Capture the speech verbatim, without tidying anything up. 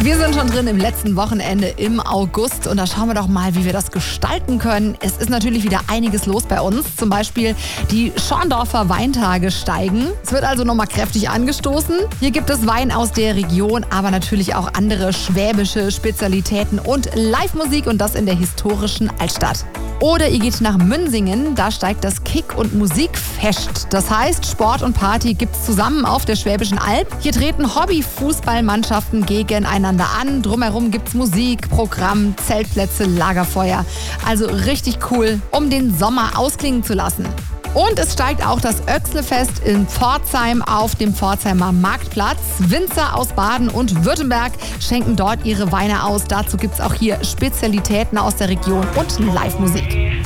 Wir sind schon drin im letzten Wochenende im August und da schauen wir doch mal, wie wir das gestalten können. Es ist natürlich wieder einiges los bei uns. Zum Beispiel die Schorndorfer Weintage steigen. Es wird also nochmal kräftig angestoßen. Hier gibt es Wein aus der Region, aber natürlich auch andere schwäbische Spezialitäten und Live-Musik und das in der historischen Altstadt. Oder ihr geht nach Münsingen, da steigt das Kick- und Musikfest. Das heißt, Sport und Party gibt's zusammen auf der Schwäbischen Alb. Hier treten Hobby-Fußballmannschaften gegeneinander an. Drumherum gibt's Musik, Programm, Zeltplätze, Lagerfeuer. Also richtig cool, um den Sommer ausklingen zu lassen. Und es steigt auch das Oechsle-Fest in Pforzheim auf dem Pforzheimer Marktplatz. Winzer aus Baden und Württemberg schenken dort ihre Weine aus. Dazu gibt es auch hier Spezialitäten aus der Region und Live-Musik.